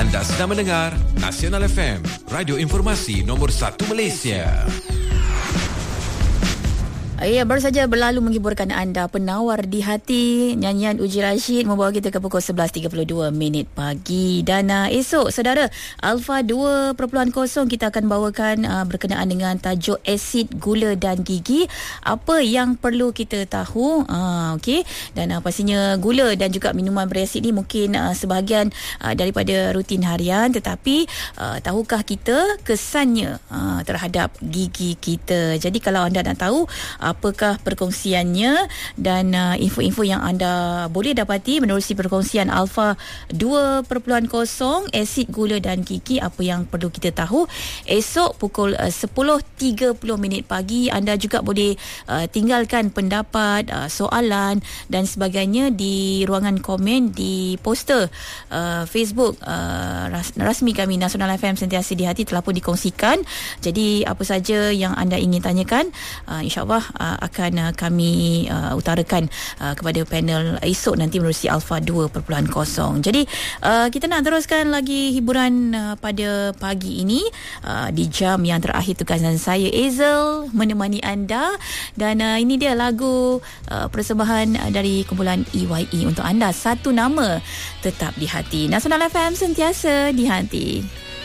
Anda sedang mendengar Nasional FM, radio informasi nombor 1 Malaysia. Ya, baru saja berlalu menghiburkan anda Penawar di Hati, nyanyian Uji Rashid membawa kita ke pukul 11.32 pagi. Dan esok, saudara, Alpha 2.0 kita akan bawakan berkenaan dengan tajuk asid gula dan gigi. Apa yang perlu kita tahu? Okey. Dan pastinya gula dan juga minuman berasid ni mungkin sebahagian daripada rutin harian, tetapi tahukah kita kesannya terhadap gigi kita? Jadi kalau anda nak tahu apakah perkongsiannya dan info-info yang anda boleh dapati menerusi perkongsian Alpha 2.0 asid gula dan gigi, apa yang perlu kita tahu esok pukul 10.30 pagi. Anda juga boleh tinggalkan pendapat, soalan dan sebagainya di ruangan komen di poster Facebook rasmi kami Nasional FM Sentiasa di Hati, telah pun dikongsikan. Jadi apa saja yang anda ingin tanyakan, insya-Allah akan kami utarakan kepada panel esok nanti menerusi Alpha 2.0. Jadi kita nak teruskan lagi hiburan pada pagi ini di jam yang terakhir tugasan saya Hazel menemani anda, dan ini dia lagu persembahan dari kumpulan EYE untuk anda, Satu Nama Tetap di Hati. Nasional FM Sentiasa di Hati.